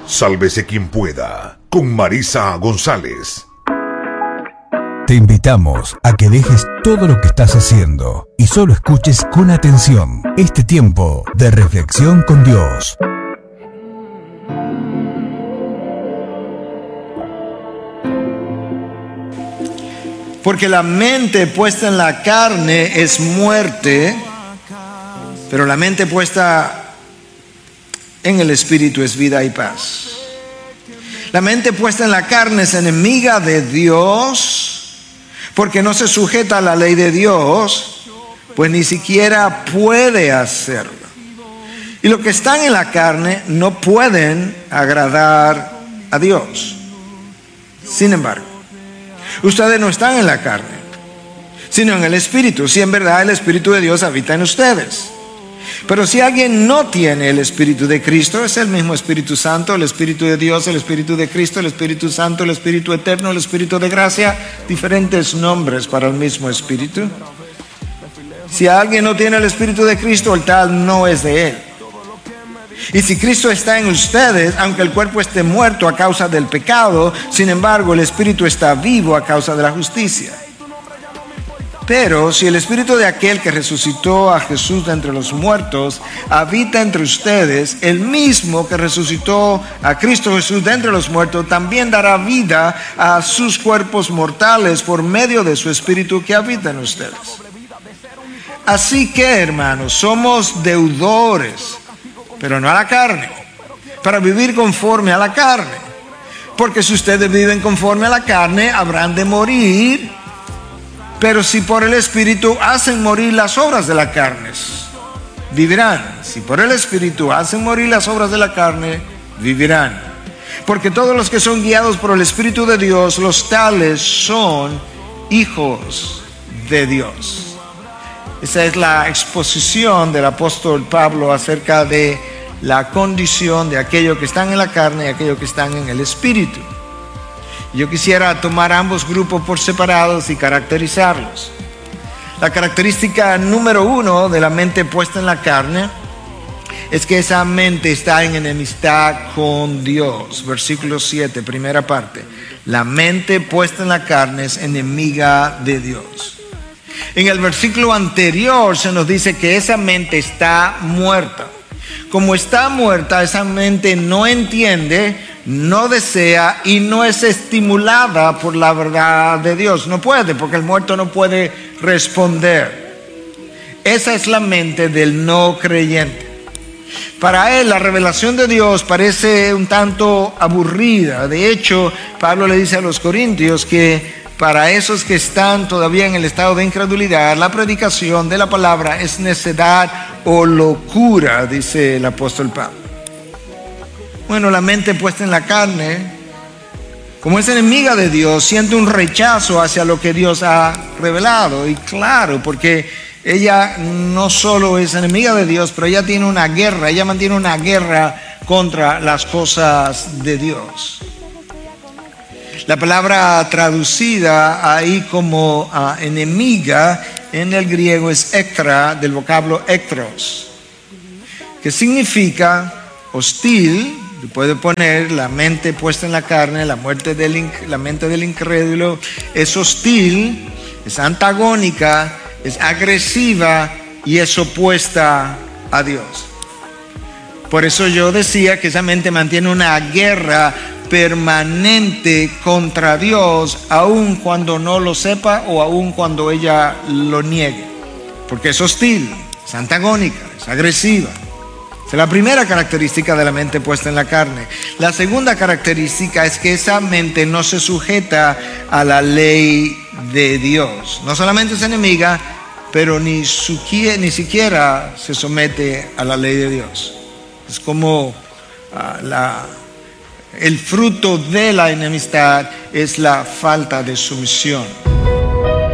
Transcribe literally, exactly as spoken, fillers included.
Sálvese quien pueda, con Marisa González. Te invitamos a que dejes todo lo que estás haciendo y solo escuches con atención este tiempo de reflexión con Dios. Porque la mente puesta en la carne es muerte, pero la mente puesta en el Espíritu es vida y paz. La mente puesta en la carne es enemiga de Dios, porque no se sujeta a la ley de Dios, pues ni siquiera puede hacerlo. Y los que están en la carne no pueden agradar a Dios. Sin embargo, ustedes no están en la carne, sino en el Espíritu, si en verdad el Espíritu de Dios habita en ustedes. Pero si alguien no tiene el Espíritu de Cristo, es el mismo Espíritu Santo, el Espíritu de Dios, el Espíritu de Cristo, el Espíritu Santo, el Espíritu Eterno, el Espíritu de Gracia, diferentes nombres para el mismo Espíritu. Si alguien no tiene el Espíritu de Cristo, el tal no es de él. Y si Cristo está en ustedes, aunque el cuerpo esté muerto a causa del pecado, sin embargo el Espíritu está vivo a causa de la justicia. Pero si el Espíritu de aquel que resucitó a Jesús de entre los muertos habita entre ustedes, el mismo que resucitó a Cristo Jesús de entre los muertos también dará vida a sus cuerpos mortales por medio de su Espíritu que habita en ustedes. Así que, hermanos, somos deudores, pero no a la carne, para vivir conforme a la carne. Porque si ustedes viven conforme a la carne, habrán de morir. Pero si por el Espíritu hacen morir las obras de la carne, vivirán. Si por el Espíritu hacen morir las obras de la carne, vivirán. Porque todos los que son guiados por el Espíritu de Dios, los tales son hijos de Dios. Esa es la exposición del apóstol Pablo acerca de la condición de aquellos que están en la carne y aquellos que están en el Espíritu. Yo quisiera tomar ambos grupos por separados y caracterizarlos. La característica número uno de la mente puesta en la carne es que esa mente está en enemistad con Dios. Versículo siete, primera parte. La mente puesta en la carne es enemiga de Dios. En el versículo anterior se nos dice que esa mente está muerta. Como está muerta, esa mente no entiende, no desea y no es estimulada por la verdad de Dios. No puede, porque el muerto no puede responder. Esa es la mente del no creyente. Para él la revelación de Dios parece un tanto aburrida. De hecho, Pablo le dice a los corintios que para esos que están todavía en el estado de incredulidad, la predicación de la palabra es necedad o locura, dice el apóstol Pablo. Bueno, la mente puesta en la carne, como es enemiga de Dios, siente un rechazo hacia lo que Dios ha revelado. Y claro, porque ella no solo es enemiga de Dios, pero ella tiene una guerra, ella mantiene una guerra contra las cosas de Dios. La palabra traducida ahí como uh, enemiga en el griego es ektra, del vocablo ektros, que significa hostil. Puede poner la mente puesta en la carne, la, muerte del, la mente del incrédulo es hostil, es antagónica, es agresiva y es opuesta a Dios. Por eso yo decía que esa mente mantiene una guerra permanente contra Dios, aun cuando no lo sepa o aun cuando ella lo niegue, porque es hostil, es antagónica, es agresiva. Esa es la primera característica de la mente puesta en la carne. La segunda característica es que esa mente no se sujeta a la ley de Dios. No solamente es enemiga, pero ni, su, ni siquiera se somete a la ley de Dios. Es como uh, la, el fruto de la enemistad es la falta de sumisión.